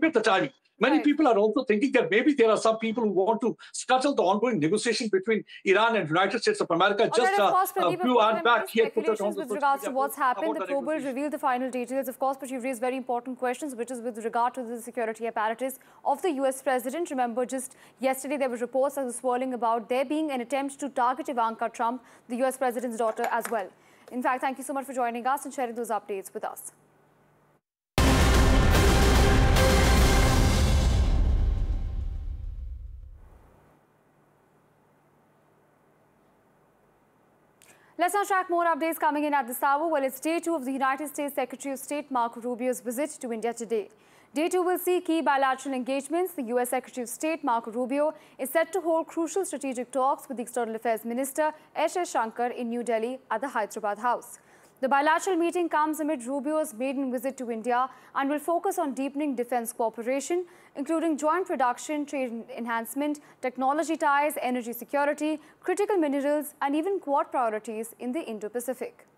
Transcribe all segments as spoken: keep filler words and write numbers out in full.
at the timing. Many right. people are also thinking that maybe there are some people who want to scuttle the ongoing negotiation between Iran and United States of America. All Just right, of course, uh, Pradeep, a few hours back, he had put out on speculations the with social regards to media what's happened. The about probe will negotiation. reveal the final details, of course, but you've raised very important questions, which is with regard to the security apparatus of the U S president. Remember, just yesterday there were reports that were swirling about there being an attempt to target Ivanka Trump, the U S president's daughter, as well. In fact, thank you so much for joining us and sharing those updates with us. Let's now track more updates coming in at this hour. Well, it's day two of the United States Secretary of State Marco Rubio's visit to India today. Day two will see key bilateral engagements. The U S Secretary of State Marco Rubio is set to hold crucial strategic talks with the External Affairs Minister S S Shankar in New Delhi at the Hyderabad House. The bilateral meeting comes amid Rubio's maiden visit to India and will focus on deepening defense cooperation, including joint production, trade enhancement, technology ties, energy security, critical minerals, and even Quad priorities in the Indo-Pacific.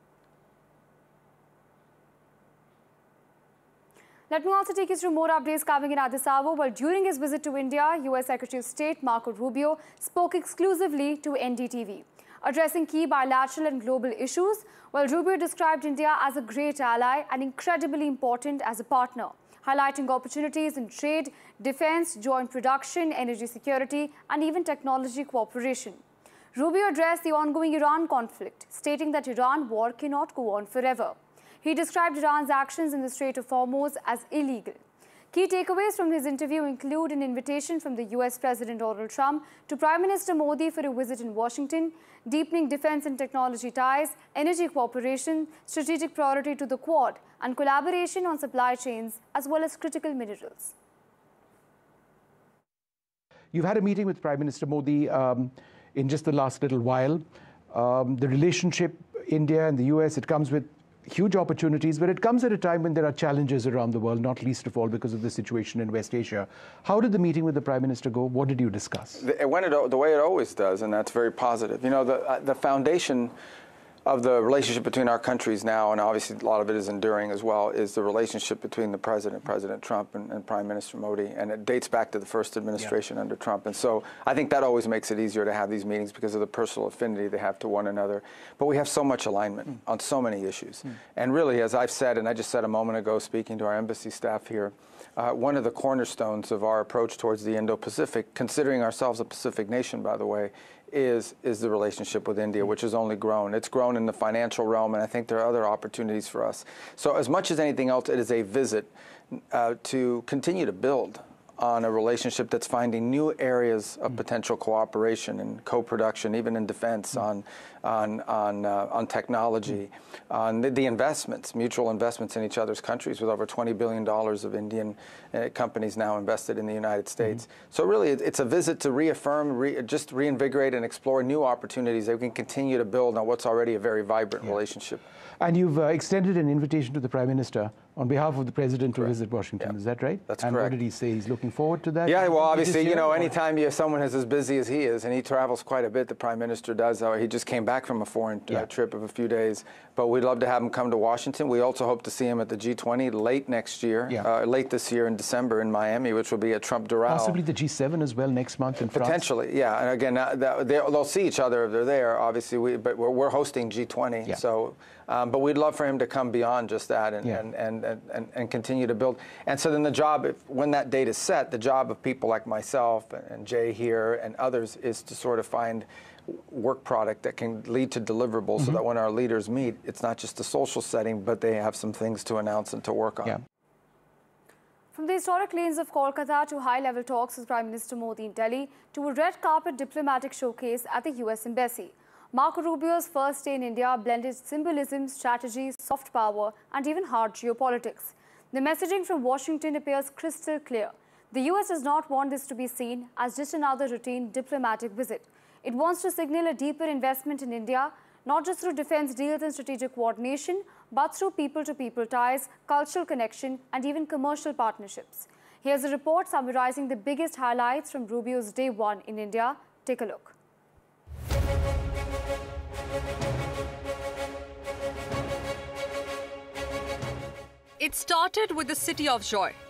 Let me also take you through more updates coming in at this hour. Well, during his visit to India, U S Secretary of State Marco Rubio spoke exclusively to N D T V. Addressing key bilateral and global issues, while Rubio described India as a great ally and incredibly important as a partner, highlighting opportunities in trade, defense, joint production, energy security, and even technology cooperation. Rubio addressed the ongoing Iran conflict, stating that Iran war cannot go on forever. He described Iran's actions in the Strait of Hormuz as illegal. Key takeaways from his interview include an invitation from the U S President Donald Trump to Prime Minister Modi for a visit in Washington, deepening defense and technology ties, energy cooperation, strategic priority to the Quad, and collaboration on supply chains as well as critical minerals. You've had a meeting with Prime Minister Modi um, in just the last little while. Um, the relationship, India and the U S, it comes with huge opportunities, but it comes at a time when there are challenges around the world, not least of all because of the situation in West Asia. How did the meeting with the Prime Minister go? What did you discuss? It went the way it always does, and that's very positive. You know, the, uh, the foundation of the relationship between our countries now, and obviously a lot of it is enduring as well, is the relationship between the President, President Trump, and, and Prime Minister Modi. And it dates back to the first administration yeah. under Trump. And so I think that always makes it easier to have these meetings because of the personal affinity they have to one another. But we have so much alignment mm. on so many issues. Mm. And really, as I've said, and I just said a moment ago speaking to our embassy staff here, uh, one of the cornerstones of our approach towards the Indo-Pacific, considering ourselves a Pacific nation, by the way, is is the relationship with India, which has only grown. It's grown in the financial realm, and I think there are other opportunities for us. So as much as anything else, it is a visit uh, to continue to build on a relationship that's finding new areas of potential cooperation and co-production, even in defense, on on on uh, on technology, on the, the investments, mutual investments in each other's countries, with over twenty billion dollars of Indian uh, companies now invested in the United States. Mm-hmm. So really, it, it's a visit to reaffirm, re, just reinvigorate, and explore new opportunities that we can continue to build on what's already a very vibrant yeah. relationship. And you've uh, extended an invitation to the Prime Minister on behalf of the President correct. to visit Washington. Yeah. Is that right? That's and correct. And what did he say? He's looking forward to that? Yeah, well, obviously, you know, anytime you, someone is as busy as he is, and he travels quite a bit, the Prime Minister does. Uh, he just came back from a foreign uh, yeah. trip of a few days. But we'd love to have him come to Washington. We also hope to see him at the G twenty late next year, yeah. uh, late this year in December in Miami, which will be a Trump-Doral. Possibly the G seven as well next month in France? Potentially, yeah. And again, uh, they'll see each other if they're there, obviously. We, but we're, we're hosting G twenty. Yeah. So, um, but we'd love for him to come beyond just that and, yeah. and, and, and, and continue to build. And so then the job, if, when that date is set, the job of people like myself and, and Jay here and others is to sort of find work product that can lead to deliverables mm-hmm. so that when our leaders meet, it's not just a social setting, but they have some things to announce and to work on. Yeah. From the historic lanes of Kolkata to high-level talks with Prime Minister Modi in Delhi to a red carpet diplomatic showcase at the U S Embassy, Marco Rubio's first day in India blended symbolism, strategy, soft power, and even hard geopolitics. The messaging from Washington appears crystal clear. The U S does not want this to be seen as just another routine diplomatic visit. It wants to signal a deeper investment in India, not just through defense deals and strategic coordination, but through people-to-people ties, cultural connection, and even commercial partnerships. Here's a report summarizing the biggest highlights from Rubio's day one in India. Take a look. It started with the City of Joy,